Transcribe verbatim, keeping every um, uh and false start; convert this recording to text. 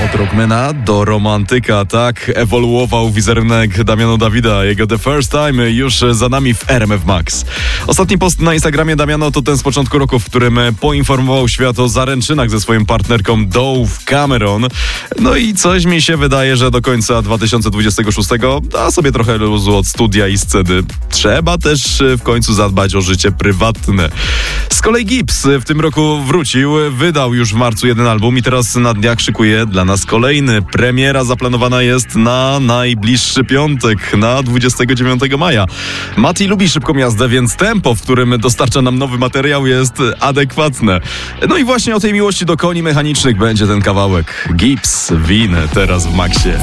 Od rockmana do romantyka, tak ewoluował wizerunek Damiana Davida. Jego The First Time już za nami w R M F Max. Ostatni post na Instagramie Damiano to ten z początku roku, w którym poinformował świat o zaręczynach ze swoją partnerką Dove Cameron. No i coś mi się wydaje, że do końca dwa tysiące dwudziestego szóstego da sobie trochę luzu od studia i sceny. Trzeba też w końcu zadbać o życie prywatne. Z kolei Gibbs w tym roku wrócił, wydał już w marcu jeden album i teraz na dniach szykuje dla nas kolejny. Premiera zaplanowana jest na najbliższy piątek, na dwudziestego dziewiątego maja. Mati lubi szybką jazdę, więc tempo, w którym dostarcza nam nowy materiał, jest adekwatne. No i właśnie o tej miłości do koni mechanicznych będzie ten kawałek. Gibbs, Win, teraz w Maxie.